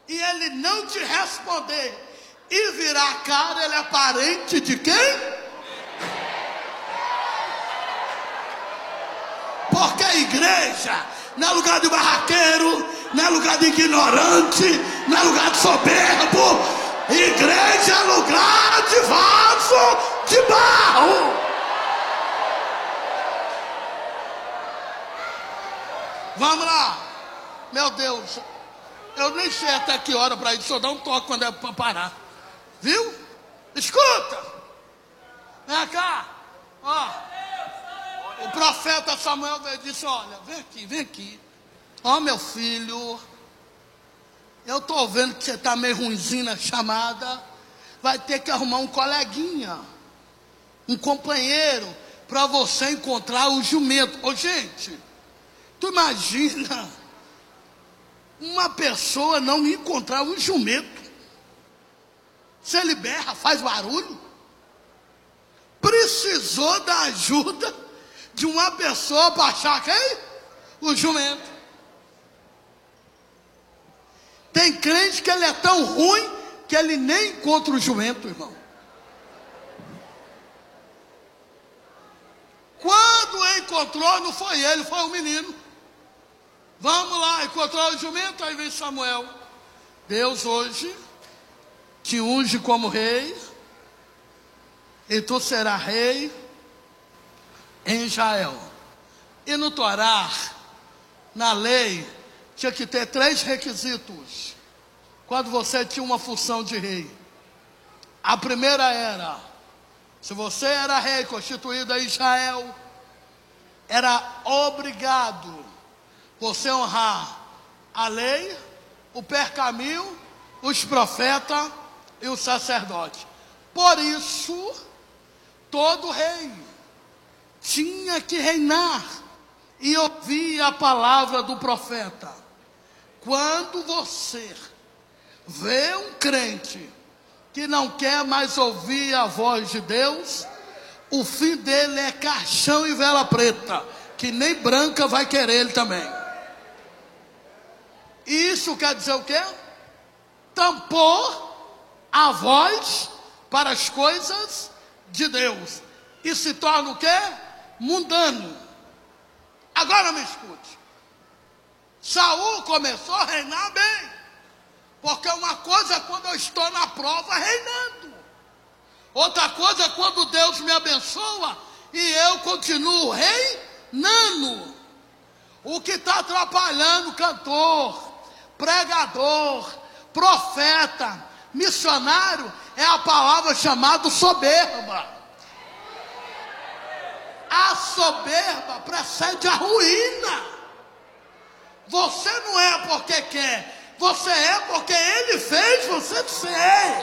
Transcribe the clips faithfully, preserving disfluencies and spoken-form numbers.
e ele não te responder e virar a cara, ele é parente de quem? Porque a igreja não é lugar de barraqueiro, não é lugar de ignorante, não é lugar de soberbo. Igreja é lugar de vaso de barro. Vamos lá. Meu Deus, eu nem sei até que hora para isso, só dá um toque quando é para parar. Viu? Escuta. Vem cá. Ó. O profeta Samuel disse, olha, vem aqui, vem aqui. Ó, meu filho, eu tô vendo que você tá meio ruimzinho na chamada. Vai ter que arrumar um coleguinha, um companheiro, para você encontrar o jumento. Ô, gente, tu imagina uma pessoa não encontrar um jumento? Se ele berra, faz barulho. Precisou da ajuda de uma pessoa para achar quem? O jumento. Tem crente que ele é tão ruim que ele nem encontra o jumento, irmão. Quando encontrou, não foi ele, foi o menino. Vamos lá, encontrou o jumento, aí vem Samuel. Deus hoje te unge como rei, e tu serás rei em Israel. E no Torá, na lei, tinha que ter três requisitos quando você tinha uma função de rei. A primeira era, se você era rei constituído em Israel, era obrigado você honrar a lei, o pergaminho, os profetas e o sacerdote. Por isso, todo rei tinha que reinar e ouvir a palavra do profeta. Quando você vê um crente que não quer mais ouvir a voz de Deus, o fim dele é caixão e vela preta, que nem branca vai querer ele também. Isso quer dizer o quê? Tampou a voz para as coisas de Deus e se torna o quê? Mundano. Agora me escute. Saul começou a reinar bem, porque uma coisa é quando eu estou na prova reinando, outra coisa é quando Deus me abençoa e eu continuo reinando. O que está atrapalhando cantor, pregador, profeta, missionário é a palavra chamada soberba. A soberba precede a ruína. Você não é porque quer, você é porque ele fez você ser.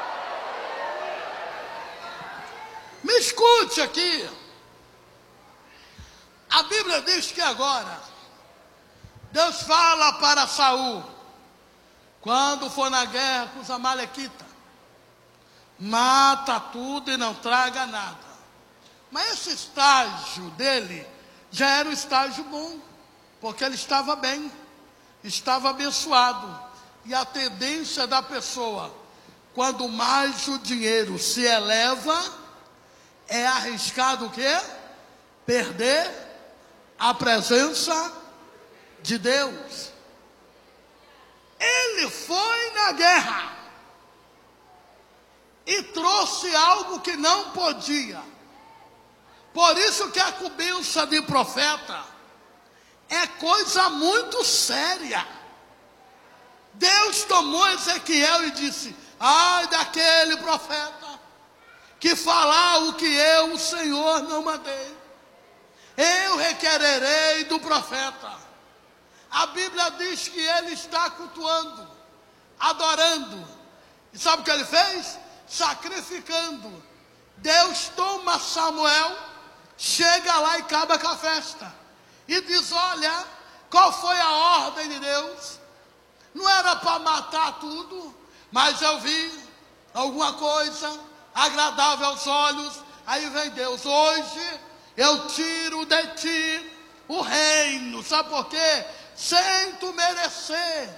Me escute aqui. A Bíblia diz que agora Deus fala para Saul, quando for na guerra com os amalequitas, mata tudo e não traga nada. Mas esse estágio dele já era um estágio bom, porque ele estava bem, estava abençoado. E a tendência da pessoa, quando mais o dinheiro se eleva, é arriscado o quê? Perder a presença de Deus. Ele foi na guerra e trouxe algo que não podia. Por isso que a cobrança de profeta é coisa muito séria. Deus tomou Ezequiel e disse: ai daquele profeta que falar o que eu, o Senhor, não mandei. Eu requererei do profeta. A Bíblia diz que ele está cultuando, adorando. E sabe o que ele fez? Sacrificando. Deus toma Samuel, chega lá e acaba com a festa. E diz: olha, qual foi a ordem de Deus? Não era para matar tudo, mas eu vi alguma coisa agradável aos olhos. Aí vem Deus: hoje eu tiro de ti o reino. Sabe por quê? Sem tu merecer.